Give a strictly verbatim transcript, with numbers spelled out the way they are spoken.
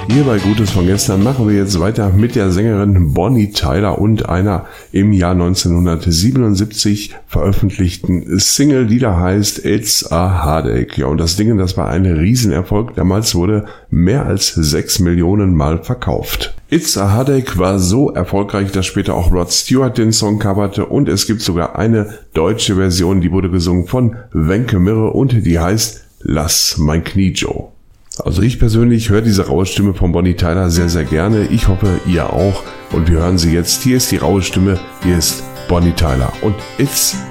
Hier bei Gutes von gestern machen wir jetzt weiter mit der Sängerin Bonnie Tyler und einer im Jahr neunzehnhundertsiebenundsiebzig veröffentlichten Single, die da heißt It's a Heartache. Ja, und das Ding, das war ein Riesenerfolg. Damals wurde mehr als sechs Millionen Mal verkauft. It's a Heartache war so erfolgreich, dass später auch Rod Stewart den Song coverte und es gibt sogar eine deutsche Version, die wurde gesungen von Wenke Mirre und die heißt Lass mein Knie Joe. Also ich persönlich höre diese raue Stimme von Bonnie Tyler sehr, sehr gerne. Ich hoffe, ihr auch. Und wir hören sie jetzt. Hier ist die raue Stimme. Hier ist Bonnie Tyler und It's